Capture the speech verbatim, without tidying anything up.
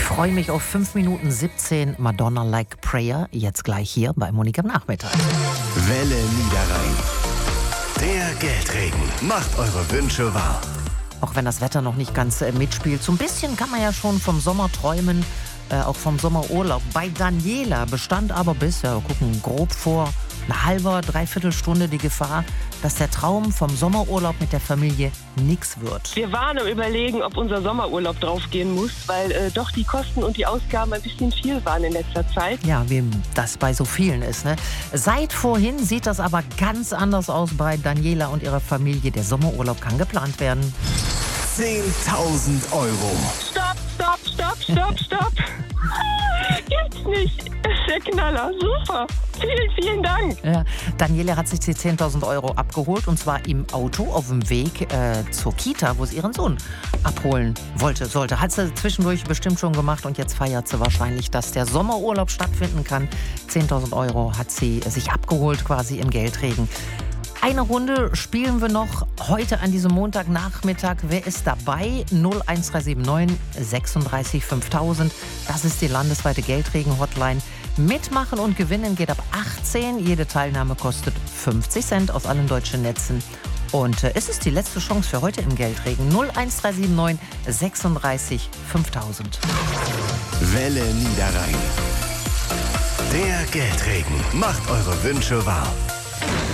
freue mich auf fünf Minuten siebzehn Madonna Like Prayer. Jetzt gleich hier bei Monik am Nachmittag. Welle Niederrhein. Der Geldregen macht eure Wünsche wahr. Auch wenn das Wetter noch nicht ganz äh, mitspielt, so ein bisschen kann man ja schon vom Sommer träumen, äh, auch vom Sommerurlaub. Bei Daniela bestand aber bisher, wir gucken grob vor, eine halbe, dreiviertel Stunde die Gefahr, dass der Traum vom Sommerurlaub mit der Familie nichts wird. Wir waren am Überlegen, ob unser Sommerurlaub draufgehen muss, weil äh, doch die Kosten und die Ausgaben ein bisschen viel waren in letzter Zeit. Ja, wie das bei so vielen ist, ne? Seit vorhin sieht das aber ganz anders aus bei Daniela und ihrer Familie. Der Sommerurlaub kann geplant werden. zehntausend Euro. Stopp, stopp, stopp, stopp, stopp. Gibt's nicht. Das ist der Knaller. Super. Vielen, vielen Dank. Ja, Daniela hat sich die zehntausend Euro abgeholt und zwar im Auto auf dem Weg äh, zur Kita, wo sie ihren Sohn abholen wollte, sollte. Hat sie zwischendurch bestimmt schon gemacht und jetzt feiert sie wahrscheinlich, dass der Sommerurlaub stattfinden kann. zehntausend Euro hat sie sich abgeholt quasi im Geldregen. Eine Runde spielen wir noch heute an diesem Montagnachmittag. Wer ist dabei? null eins drei sieben neun sechsunddreißig fünftausend. Das ist die landesweite Geldregen-Hotline. Mitmachen und gewinnen geht ab achtzehn. Jede Teilnahme kostet fünfzig Cent aus allen deutschen Netzen. Und äh, es ist die letzte Chance für heute im Geldregen. null eins drei sieben neun sechsunddreißig fünftausend. Welle Niederrhein. Der Geldregen macht eure Wünsche wahr.